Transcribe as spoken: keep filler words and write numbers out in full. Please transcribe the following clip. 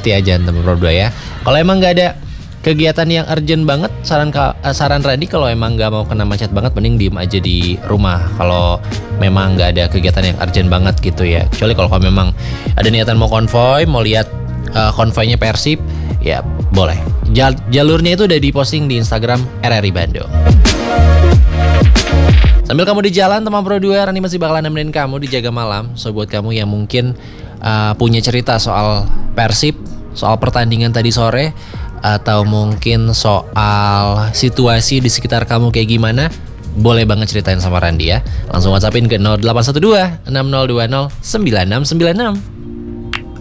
hati-hati aja teman Pro dua ya. Kalau emang nggak ada kegiatan yang urgent banget, saran ka, saran Randy kalau emang nggak mau kena macet banget, mending diem aja di rumah. Kalau memang nggak ada kegiatan yang urgent banget gitu ya. Kecuali kalau memang ada niatan mau konvoy, mau lihat uh, konvoynya Persib, ya boleh. Jal- jalurnya itu udah diposting di Instagram R R I Bandung. Sambil kamu di jalan teman Pro dua, Randy masih bakalan nemenin kamu di Jaga Malam. So buat kamu yang mungkin uh, punya cerita soal Persib, soal pertandingan tadi sore, atau mungkin soal situasi di sekitar kamu kayak gimana, boleh banget ceritain sama Randy ya. Langsung WhatsAppin ke nol delapan satu dua enam nol dua nol sembilan enam sembilan enam.